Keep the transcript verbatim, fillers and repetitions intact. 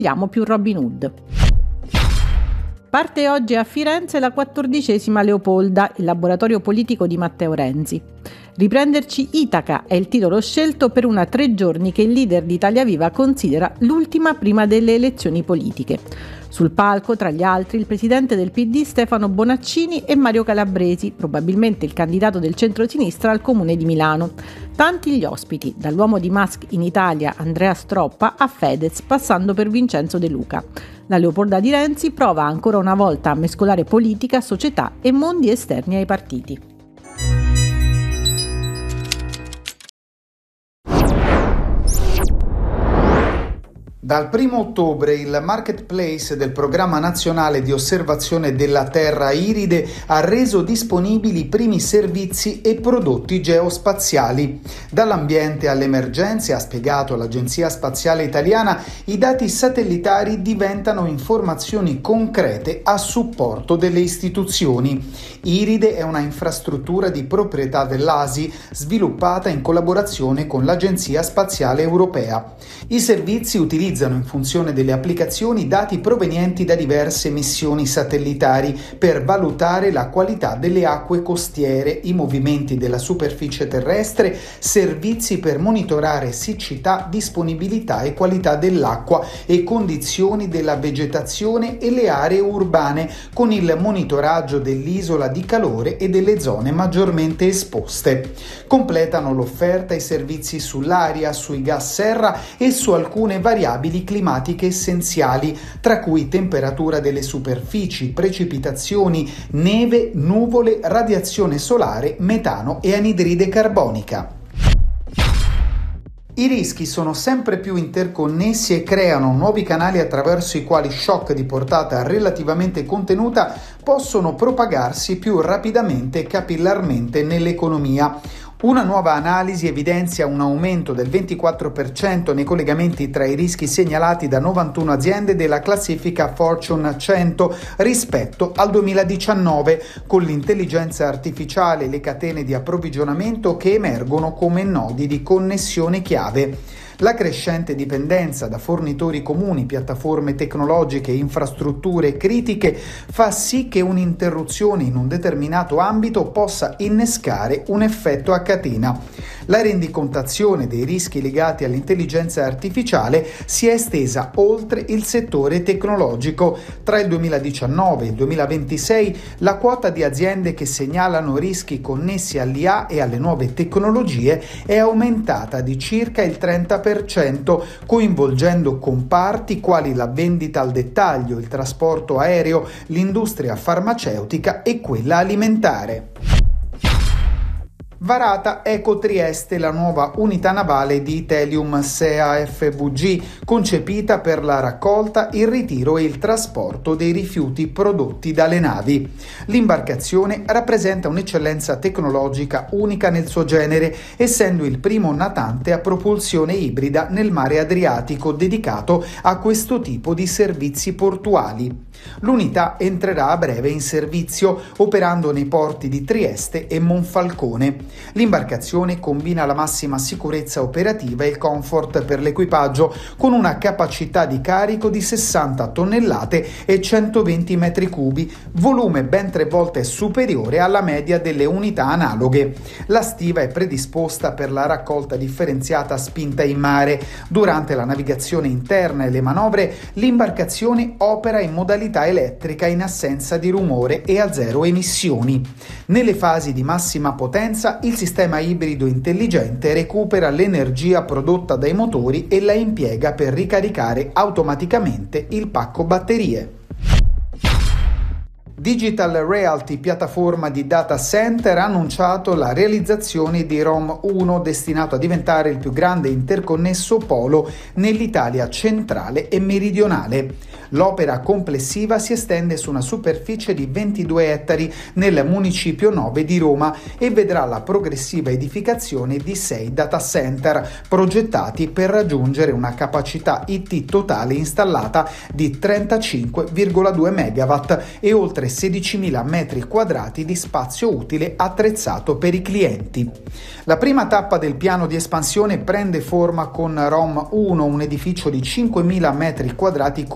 Vogliamo più Robin Hood. Parte oggi a Firenze la quattordicesima Leopolda, il laboratorio politico di Matteo Renzi. Riprenderci Itaca è il titolo scelto per una tre giorni che il leader di Italia Viva considera l'ultima prima delle elezioni politiche. Sul palco, tra gli altri, il presidente del P D Stefano Bonaccini e Mario Calabresi, probabilmente il candidato del centro-sinistra al Comune di Milano. Tanti gli ospiti, dall'uomo di Musk in Italia Andrea Stroppa a Fedez, passando per Vincenzo De Luca. La Leopolda di Renzi prova ancora una volta a mescolare politica, società e mondi esterni ai partiti. Dal primo ottobre il marketplace del Programma Nazionale di Osservazione della Terra IRIDE ha reso disponibili i primi servizi e prodotti geospaziali. Dall'ambiente alle emergenze, ha spiegato l'Agenzia Spaziale Italiana, i dati satellitari diventano informazioni concrete a supporto delle istituzioni. IRIDE è una infrastruttura di proprietà dell'A S I sviluppata in collaborazione con l'Agenzia Spaziale Europea. I servizi utilizzano in funzione delle applicazioni dati provenienti da diverse missioni satellitari per valutare la qualità delle acque costiere, i movimenti della superficie terrestre, servizi per monitorare siccità, disponibilità e qualità dell'acqua e condizioni della vegetazione e le aree urbane, con il monitoraggio dell'isola di calore e delle zone maggiormente esposte. Completano l'offerta i servizi sull'aria, sui gas serra e su alcune variabili climatiche essenziali, tra cui temperatura delle superfici, precipitazioni, neve, nuvole, radiazione solare, metano e anidride carbonica. I rischi sono sempre più interconnessi e creano nuovi canali attraverso i quali shock di portata relativamente contenuta possono propagarsi più rapidamente e capillarmente nell'economia. Una nuova analisi evidenzia un aumento del ventiquattro per cento nei collegamenti tra i rischi segnalati da novantuno aziende della classifica Fortune cento rispetto al duemiladiciannove, con l'intelligenza artificiale e le catene di approvvigionamento che emergono come nodi di connessione chiave. La crescente dipendenza da fornitori comuni, piattaforme tecnologiche e infrastrutture critiche fa sì che un'interruzione in un determinato ambito possa innescare un effetto a catena. La rendicontazione dei rischi legati all'intelligenza artificiale si è estesa oltre il settore tecnologico. Tra il duemiladiciannove e il duemilaventisei la quota di aziende che segnalano rischi connessi all'I A e alle nuove tecnologie è aumentata di circa il trenta per cento, coinvolgendo comparti quali la vendita al dettaglio, il trasporto aereo, l'industria farmaceutica e quella alimentare. Varata Eco Trieste, la nuova unità navale di Italium S E A F V G, concepita per la raccolta, il ritiro e il trasporto dei rifiuti prodotti dalle navi. L'imbarcazione rappresenta un'eccellenza tecnologica unica nel suo genere, essendo il primo natante a propulsione ibrida nel mare Adriatico dedicato a questo tipo di servizi portuali. L'unità entrerà a breve in servizio, operando nei porti di Trieste e Monfalcone. L'imbarcazione combina la massima sicurezza operativa e il comfort per l'equipaggio, con una capacità di carico di sessanta tonnellate e centoventi metri cubi, volume ben tre volte superiore alla media delle unità analoghe. La stiva è predisposta per la raccolta differenziata spinta in mare. Durante la navigazione interna e le manovre, l'imbarcazione opera in modalità elettrica in assenza di rumore e a zero emissioni. Nelle fasi di massima potenza, il sistema ibrido intelligente recupera l'energia prodotta dai motori e la impiega per ricaricare automaticamente il pacco batterie. Digital Realty, piattaforma di data center, ha annunciato la realizzazione di Rome uno, destinato a diventare il più grande interconnesso polo nell'Italia centrale e meridionale. L'opera complessiva si estende su una superficie di ventidue ettari nel municipio nove di Roma e vedrà la progressiva edificazione di sei data center progettati per raggiungere una capacità I T totale installata di trentacinque virgola due megawatt e oltre sedicimila metri quadrati di spazio utile attrezzato per i clienti. La prima tappa del piano di espansione prende forma con Rom uno, un edificio di cinquemila metri quadrati